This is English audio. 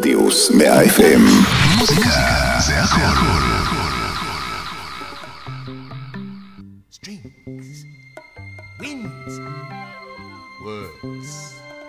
רדיוס 100 FM. מוזיקה זה הכל. Strings, winds, words.